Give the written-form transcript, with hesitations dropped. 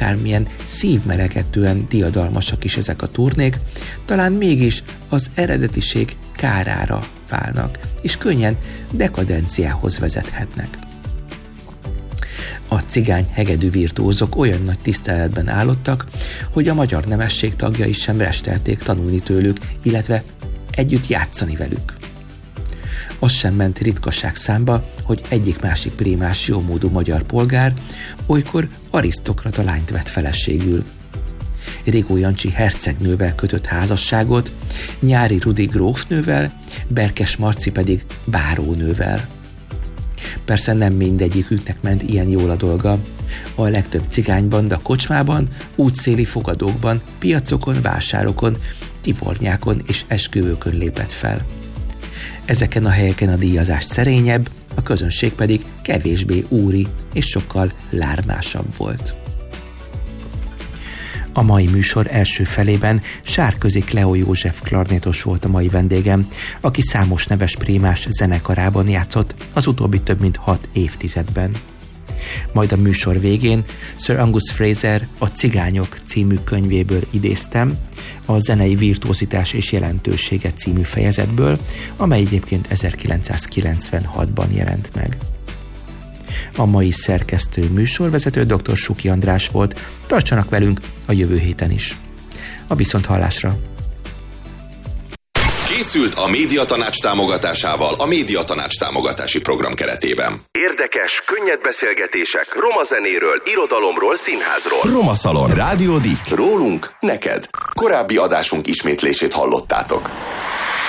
akármilyen szívmelegetően diadalmasak is ezek a turnék, talán mégis az eredetiség kárára válnak, és könnyen dekadenciához vezethetnek. A cigány hegedű virtuózok olyan nagy tiszteletben állottak, hogy a magyar nemesség tagjai sem restelték tanulni tőlük, illetve együtt játszani velük. Az sem ment ritkaság számba, hogy egyik-másik prémás jómódú magyar polgár olykor arisztokrata lányt vett feleségül. Rigó Jancsi hercegnővel kötött házasságot, Nyári Rudi grófnővel, Berkes Marci pedig bárónővel. Persze nem mindegyiküknek ment ilyen jól a dolga. A legtöbb cigánybanda kocsmában, útszéli fogadókban, piacokon, vásárokon, tivornyákon és esküvőkön lépett fel. Ezeken a helyeken a díjazás szerényebb, a közönség pedig kevésbé úri és sokkal lármásabb volt. A mai műsor első felében Sárközi Kleó József klarnétos volt a mai vendégem, aki számos neves prémás zenekarában játszott az utóbbi több mint 6 évtizedben. Majd a műsor végén Sir Angus Fraser A cigányok című könyvéből idéztem, a zenei virtuozitás és jelentősége című fejezetből, amely egyébként 1996-ban jelent meg. A mai szerkesztő műsorvezető dr. Suki András volt. Tartsanak velünk a jövő héten is. A viszonthallásra! Készült a Médiatanács támogatásával a Médiatanács támogatási program keretében. Érdekes, könnyed beszélgetések roma zenéről, irodalomról, színházról. Roma Szalon. Rádió Dick. Rólunk, neked. Korábbi adásunk ismétlését hallottátok.